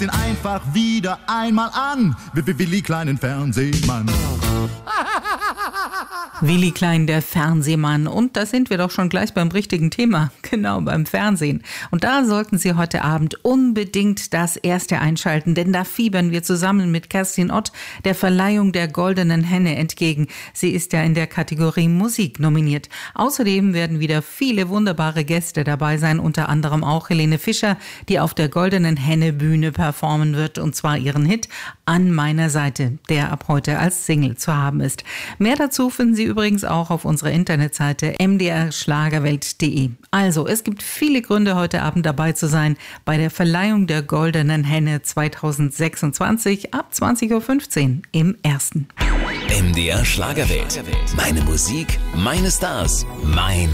Den einfach wieder einmal an, Willi kleinen Fernsehmann. Willi Klein, der Fernsehmann. Und da sind wir doch schon gleich beim richtigen Thema, genau beim Fernsehen. Und da sollten Sie heute Abend unbedingt das erste einschalten, denn da fiebern wir zusammen mit Kerstin Ott der Verleihung der Goldenen Henne entgegen. Sie ist ja in der Kategorie Musik nominiert. Außerdem werden wieder viele wunderbare Gäste dabei sein, unter anderem auch Helene Fischer, die auf der Goldenen Henne Bühne performen wird, und zwar ihren Hit An meiner Seite, der ab heute als Single zu haben ist. Mehr dazu finden Sie übrigens auch auf unserer Internetseite mdrschlagerwelt.de. Also, es gibt viele Gründe, heute Abend dabei zu sein bei der Verleihung der Goldenen Henne 2026 ab 20.15 Uhr im Ersten. MDR Schlagerwelt. Meine Musik, meine Stars, mein